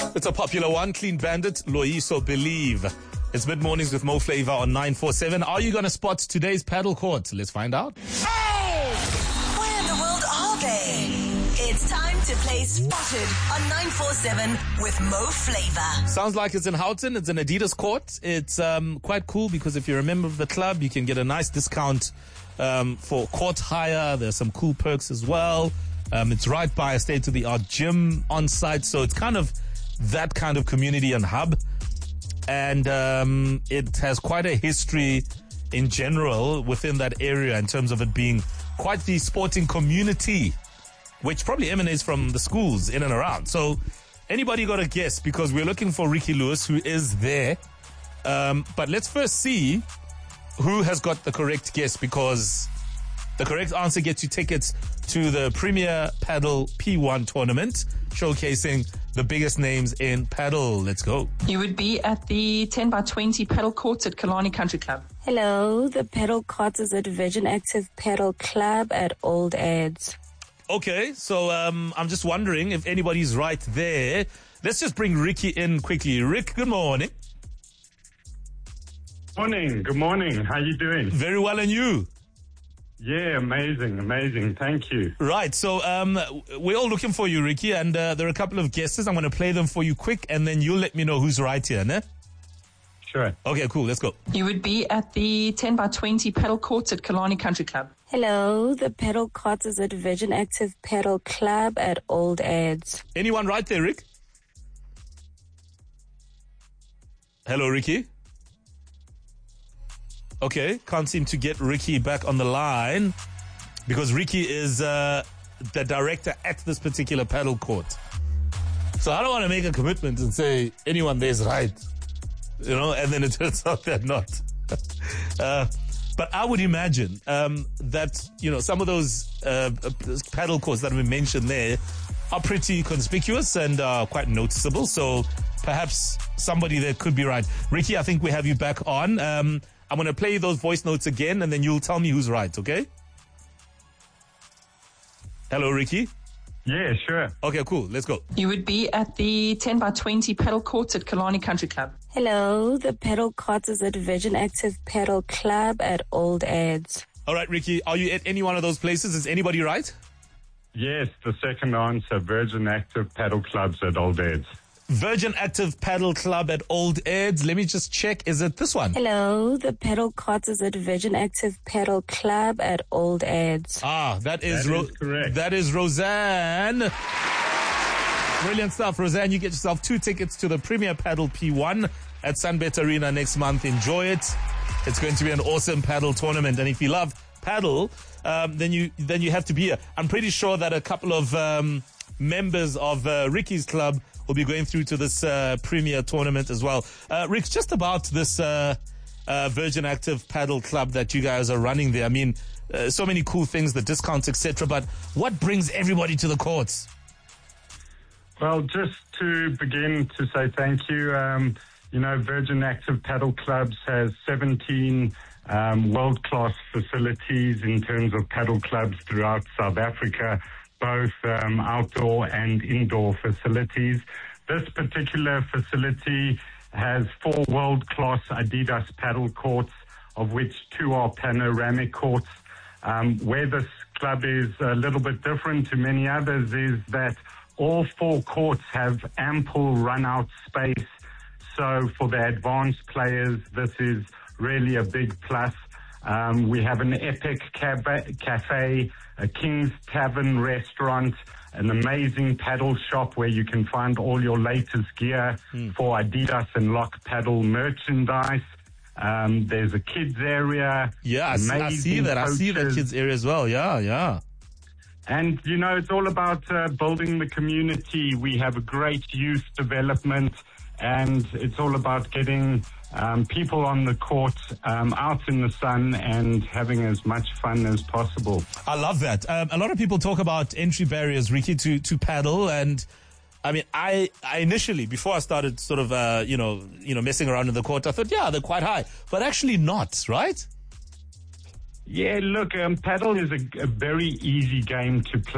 It's a popular one. Clean Bandit, Loyiso Believe. It's mid-mornings with Mo Flavor on 947. Are you going to spot today's paddle court? Let's find out. Oh! Where in the world are they? It's time to play Spotted on 947 with Mo Flavor. Sounds like it's in Houghton. It's an Adidas court. It's quite cool because if you're a member of the club, you can get a nice discount for court hire. There's some cool perks as well. It's right by a state-of-the-art gym on site, so it's kind of that kind of community and hub. And it has quite a history in general within that area in terms of it being quite the sporting community, which probably emanates from the schools in and around. So anybody got a guess? Because we're looking for Ricky Lewis, who is there. But let's first see who has got the correct guess, because the correct answer gets you tickets to the Premier Paddle P1 tournament, showcasing the biggest names in paddle. Let's go. You would be at the 10x20 paddle courts at Kalani Country Club. Hello, the paddle courts is at Virgin Active Paddle Club at Old Ads. Okay, so I'm just wondering if anybody's right there. Let's just bring Ricky in quickly. Rick, good morning. Morning. Good morning. How you doing? Very well, and you? Yeah, amazing. Thank you. Right, so we're all looking for you, Ricky, and there are a couple of guesses. I'm going to play them for you quick, and then you'll let me know who's right here, ne? Sure. Okay, cool. Let's go. You would be at the 10x20 paddle courts at Kalani Country Club. Hello, the paddle courts is at Virgin Active Paddle Club at Old Ads. Anyone right there, Rick? Hello, Ricky? Okay, can't seem to get Ricky back on the line because Ricky is the director at this particular paddle court. So I don't want to make a commitment and say anyone there's right, you know, and then it turns out they're not. But I would imagine that, you know, some of those paddle courts that we mentioned there are pretty conspicuous and quite noticeable. So perhaps somebody there could be right. Ricky, I think we have you back on. I'm going to play those voice notes again, and then you'll tell me who's right, okay? Hello, Ricky? Yeah, sure. Okay, cool. Let's go. You would be at the 10x20 paddle courts at Kalani Country Club. Hello, the paddle courts is at Virgin Active Paddle Club at Old Ads. All right, Ricky, are you at any one of those places? Is anybody right? Yes, the second answer, Virgin Active Paddle Clubs at Old Ads. Virgin Active Paddle Club at Old Ads. Let me just check. Is it this one? Hello, the paddle courts is at Virgin Active Paddle Club at Old Ads. That is correct. That is Roseanne. Brilliant stuff, Roseanne. You get yourself 2 tickets to the Premier Paddle P1 at Sunbet Arena next month. Enjoy it. It's going to be an awesome paddle tournament. And if you love paddle, then you have to be here. I'm pretty sure that a couple of members of Ricky's club will be going through to this Premier tournament as well. Rick, just about this Virgin Active Paddle Club that you guys are running there. I mean, so many cool things, the discounts, etc. But what brings everybody to the courts? Well, just to begin to say thank you. Virgin Active Paddle Clubs has 17 world-class facilities in terms of paddle clubs throughout South Africa, both outdoor and indoor facilities. This particular facility has 4 world-class Adidas paddle courts, of which 2 are panoramic courts. Where this club is a little bit different to many others is that all 4 courts have ample run-out space. So for the advanced players, this is really a big plus. We have an Epic Cafe, a King's Tavern restaurant, an amazing paddle shop where you can find all your latest gear for Adidas and Lock paddle merchandise. There's a kids area. Yeah, I see that. Coaches. I see that kids area as well. Yeah. And, it's all about building the community. We have a great youth development, and it's all about getting people on the court out in the sun and having as much fun as possible. I love that. A lot of people talk about entry barriers, Ricky, to paddle. And I mean, I initially, before I started sort of, messing around in the court, I thought, yeah, they're quite high, but actually not, right? Yeah, look, paddle is a very easy game to play.